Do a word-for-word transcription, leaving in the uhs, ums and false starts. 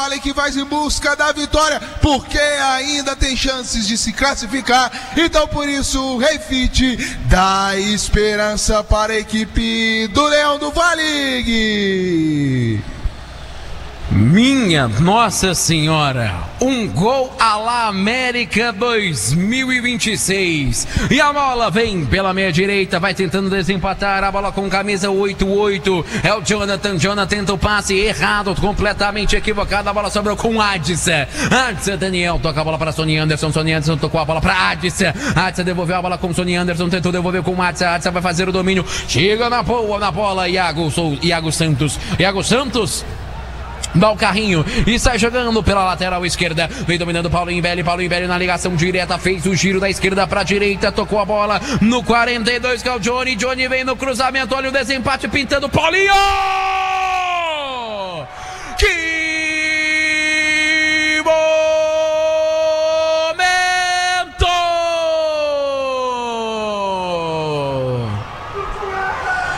Vale que vai em busca da vitória, porque ainda tem chances de se classificar. Então por isso o Refit dá esperança para a equipe do Leão do Vale. Minha Nossa Senhora, um gol à la América dois mil e vinte e seis, e a bola vem pela meia direita, vai tentando desempatar, a bola com camisa oito oito, é o Jonathan, Jonathan tenta o passe errado, completamente equivocado, a bola sobrou com Adissa, Adissa Daniel, toca a bola para Sonny Anderson, Sonny Anderson tocou a bola para Adissa, Adissa devolveu a bola com Sonny Anderson, tentou devolver com Adissa, Adissa vai fazer o domínio, chega na boa, na bola, Iago, Sou, Iago Santos, Iago Santos, dá o carrinho e sai jogando pela lateral esquerda, vem dominando Paulinho Belli, Paulinho Belli na ligação direta, fez o giro da esquerda pra direita, tocou a bola no quarenta e dois, que é o Johnny, Johnny vem no cruzamento, olha o desempate pintando, Paulinho! Que